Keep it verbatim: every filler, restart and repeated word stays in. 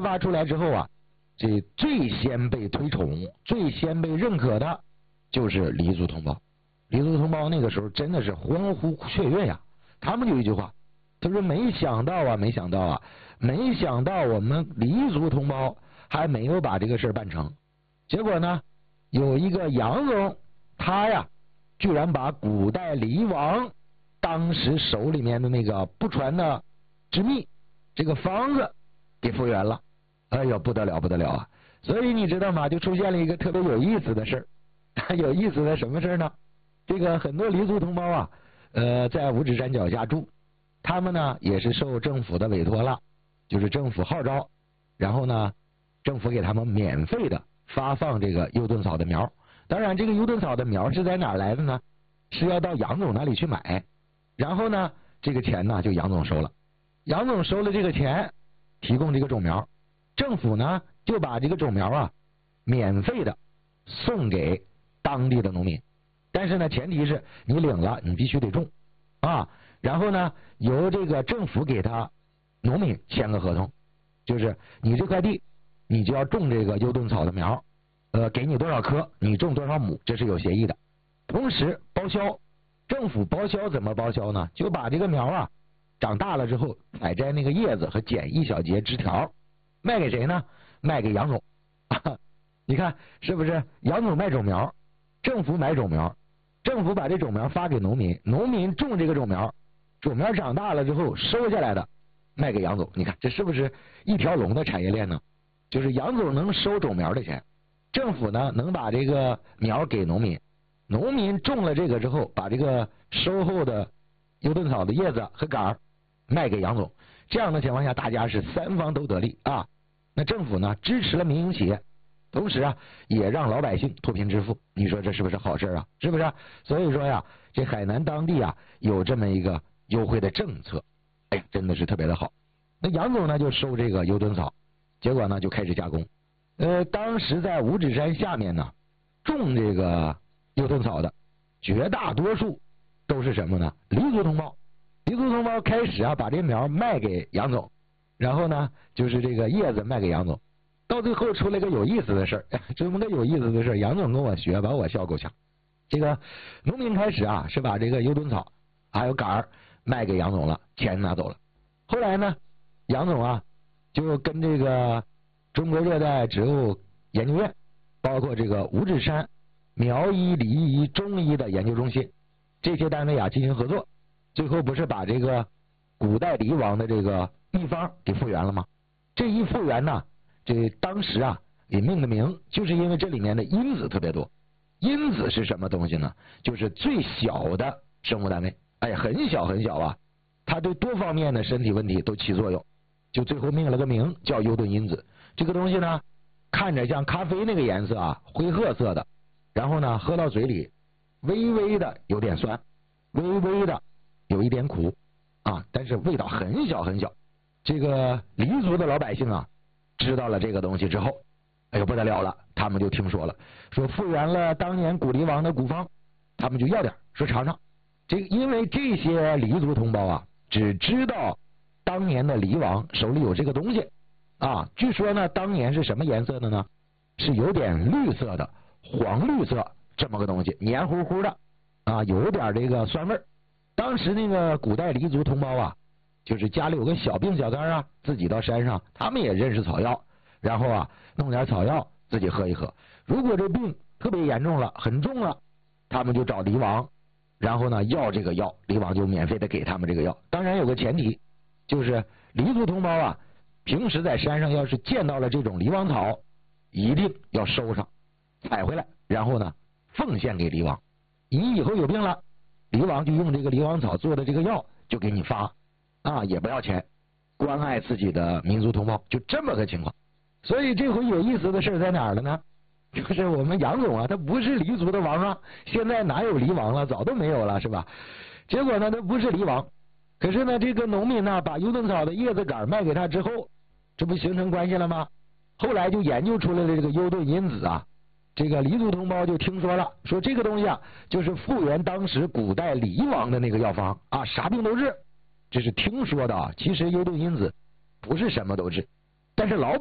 开发出来之后啊，这最先被推崇、最先被认可的就是黎族同胞。黎族同胞那个时候真的是欢呼雀跃呀！他们有一句话，他说：“没想到啊，没想到啊，没想到我们黎族同胞还没有把这个事儿办成。结果呢，有一个杨总，他呀，居然把古代黎王当时手里面的那个不传的之秘，这个方子给复原了。哎呦，不得了，不得了啊！所以你知道吗？就出现了一个特别有意思的事儿。有意思的什么事呢？这个很多黎族同胞啊，呃，在五指山脚下住，他们呢也是受政府的委托了，就是政府号召，然后呢，政府给他们免费的发放这个优盾草的苗。当然，这个优盾草的苗是在哪儿来的呢？是要到杨总那里去买，然后呢，这个钱呢就杨总收了。杨总收了这个钱，提供这个种苗，政府呢就把这个种苗啊免费的送给当地的农民。但是呢，前提是你领了，你必须得种啊。然后呢，由这个政府给他农民签个合同，就是你这块地，你就要种这个优盾草的苗，呃，给你多少棵，你种多少亩，这是有协议的。同时包销，政府包销怎么包销呢？就把这个苗啊长大了之后，采摘那个叶子和剪一小节枝条，卖给谁呢？卖给杨总。你看是不是？杨总卖种苗，政府买种苗。政府把这种苗发给农民，农民种这个种苗，种苗长大了之后收下来的卖给杨总。你看这是不是一条龙的产业链呢？就是杨总能收种苗的钱，政府呢能把这个苗给农民，农民种了这个之后，把这个收后的优盾草的叶子和杆卖给杨总。这样的情况下，大家是三方都得利啊。那政府呢支持了民营企业，同时啊，也让老百姓脱贫致富，你说这是不是好事啊？是不是？所以说呀，这海南当地啊有这么一个优惠的政策，哎呀，真的是特别的好。那杨总呢就收这个优盾草，结果呢就开始加工。呃，当时在五指山下面呢种这个优盾草的绝大多数都是什么呢？黎族同胞。黎族同胞开始啊把这苗卖给杨总，然后呢就是这个叶子卖给杨总。到最后出来个有意思的事儿，这么个有意思的事儿，杨总跟我学，把我笑够呛。这个农民开始啊是把这个优盾草还有杆儿卖给杨总了，钱拿走了。后来呢，杨总啊就跟这个中国热带植物研究院，包括这个五指山苗医、梨医、中医的研究中心这些单位啊进行合作，最后不是把这个古代黎王的这个秘方给复原了吗？这一复原呢，这当时啊给命的名，就是因为这里面的因子特别多。因子是什么东西呢？就是最小的生物单位，哎，很小很小啊，它对多方面的身体问题都起作用，就最后命了个名叫优盾因子。这个东西呢，看着像咖啡那个颜色啊，灰褐色的，然后呢喝到嘴里微微的有点酸，微微的有一点苦啊，但是味道很小很小。这个黎族的老百姓啊知道了这个东西之后，哎呦不得了了，他们就听说了，说复原了当年古黎王的古方，他们就要点，说尝尝。这个因为这些黎族同胞啊只知道当年的黎王手里有这个东西啊，据说呢当年是什么颜色的呢？是有点绿色的，黄绿色这么个东西，黏糊糊的啊，有点这个酸味儿。当时那个古代黎族同胞啊，就是家里有个小病小灾啊，自己到山上，他们也认识草药，然后啊弄点草药自己喝一喝。如果这病特别严重了，很重了，他们就找黎王，然后呢要这个药，黎王就免费的给他们这个药。当然有个前提，就是黎族同胞啊，平时在山上要是见到了这种黎王草，一定要收上，采回来，然后呢奉献给黎王。你以后有病了，黎王就用这个黎王草做的这个药就给你发啊，也不要钱，关爱自己的民族同胞，就这么个情况。所以这回有意思的事在哪儿了呢？就是我们杨总啊，他不是黎族的王啊，现在哪有黎王了，早都没有了，是吧？结果呢他不是黎王，可是呢这个农民呢把优盾草的叶子杆卖给他之后，这不形成关系了吗？后来就研究出来了这个优盾因子啊，这个黎族同胞就听说了，说这个东西啊就是复原当时古代黎王的那个药方啊，啥病都治。这是听说的啊，其实优盾因子不是什么都治，但是老